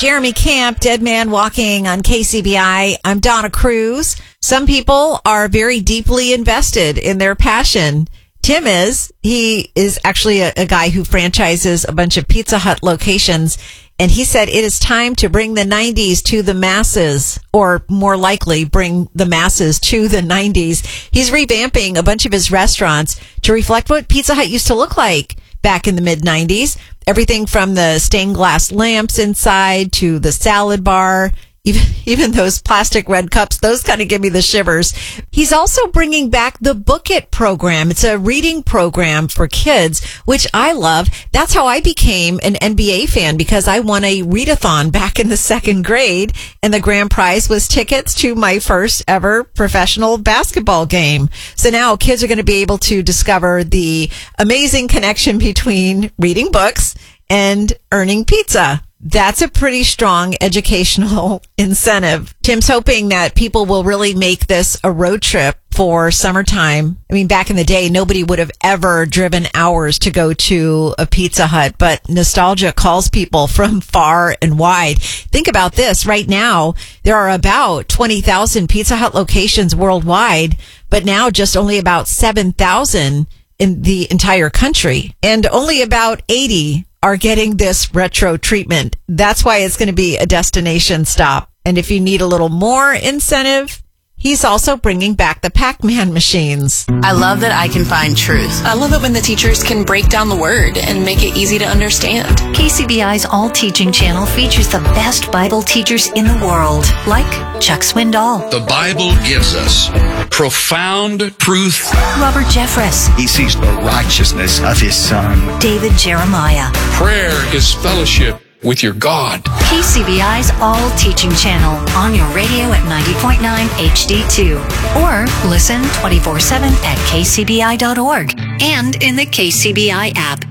Jeremy Camp, Dead Man Walking on KCBI. I'm Donna Cruz. Some people are very deeply invested in their passion. Tim is. He is actually a guy who franchises a bunch of Pizza Hut locations. And he said it is time to bring the 90s to the masses, or more likely bring the masses to the 90s. He's revamping a bunch of his restaurants to reflect what Pizza Hut used to look like back in the mid-90s. Everything from the stained glass lamps inside to the salad bar, even those plastic red cups, those kind of give me the shivers. He's also bringing back the Book It program. It's a reading program for kids, which I love. That's how I became an NBA fan, because I won a readathon back in the second grade, and the grand prize was tickets to my first ever professional basketball game. So now kids are going to be able to discover the amazing connection between reading books and earning pizza. That's a pretty strong educational incentive. Tim's hoping that people will really make this a road trip for summertime. I mean, back in the day, nobody would have ever driven hours to go to a Pizza Hut, but nostalgia calls people from far and wide. Think about this. Right now, there are about 20,000 Pizza Hut locations worldwide, but now just only about 7,000 in the entire country, and only about 80 are getting this retro treatment. That's why it's going to be a destination stop. And if you need a little more incentive, he's also bringing back the Pac-Man machines. I love that I can find truth. I love it when the teachers can break down the word and make it easy to understand. KCBI's All Teaching channel features the best Bible teachers in the world, like Chuck Swindoll. The Bible gives us profound truth. Robert Jeffress. He sees the righteousness of his Son. David Jeremiah. Prayer is fellowship with your God. KCBI's All Teaching channel on your radio at 90.9 HD2. Or listen 24/7 at kcbi.org and in the KCBI app.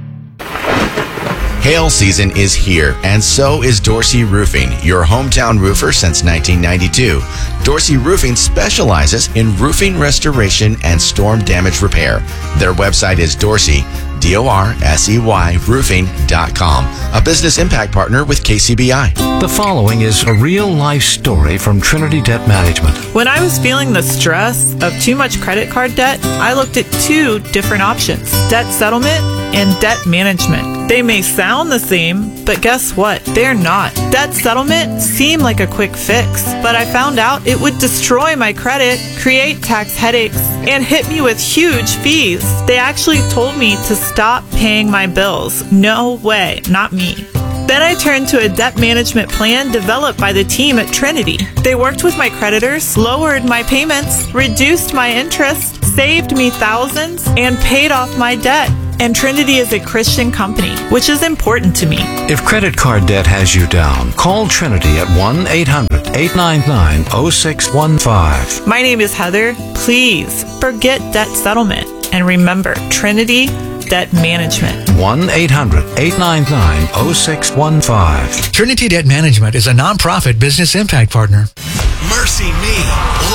Hail season is here, and so is Dorsey Roofing, your hometown roofer since 1992. Dorsey Roofing specializes in roofing restoration and storm damage repair. Their website is Dorsey, D-O-R-S-E-Y, roofing.com, a business impact partner with KCBI. The following is a real-life story from Trinity Debt Management. When I was feeling the stress of too much credit card debt, I looked at two different options: debt settlement and debt management. They may sound the same, but guess what? They're not. Debt settlement seemed like a quick fix, but I found out it would destroy my credit, create tax headaches, and hit me with huge fees. They actually told me to stop paying my bills. No way, not me. Then I turned to a debt management plan developed by the team at Trinity. They worked with my creditors, lowered my payments, reduced my interest, saved me thousands, and paid off my debt. And Trinity is a Christian company, which is important to me. If credit card debt has you down, call Trinity at 1-800-899-0615. My name is Heather. Please forget debt settlement and remember Trinity Debt Management. 1-800-899-0615. Trinity Debt Management is a nonprofit business impact partner. Mercy Me.